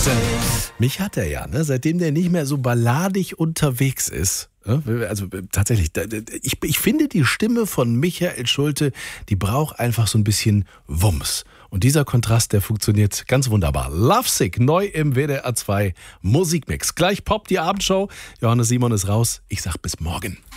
Mich hat er ja, ne? Seitdem der nicht mehr so balladig unterwegs ist. Also tatsächlich, ich finde die Stimme von Michael Schulte, die braucht einfach so ein bisschen Wumms. Und dieser Kontrast, der funktioniert ganz wunderbar. Lovesick, neu im WDR 2 Musikmix. Gleich poppt die Abendshow. Johannes Simon ist raus. Ich sag bis morgen.